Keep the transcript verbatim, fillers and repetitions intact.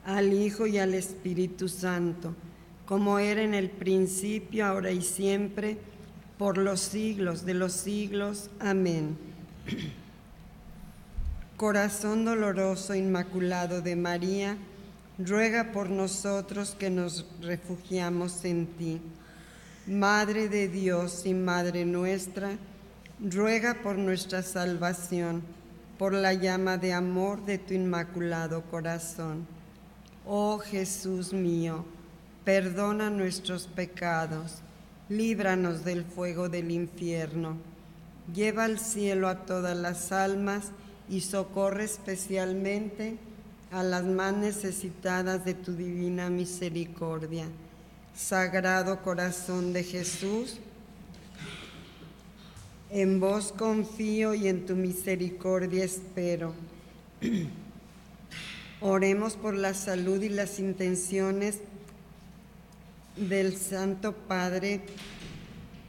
al Hijo y al Espíritu Santo, como era en el principio, ahora y siempre, por los siglos de los siglos. Amén. Corazón doloroso, inmaculado de María, ruega por nosotros que nos refugiamos en ti. Madre de Dios y Madre nuestra, ruega por nuestra salvación, por la llama de amor de tu inmaculado corazón. Oh Jesús mío, perdona nuestros pecados, líbranos del fuego del infierno, lleva al cielo a todas las almas y socorre especialmente a las más necesitadas de tu divina misericordia. Sagrado Corazón de Jesús, en vos confío y en tu misericordia espero. Oremos por la salud y las intenciones del Santo Padre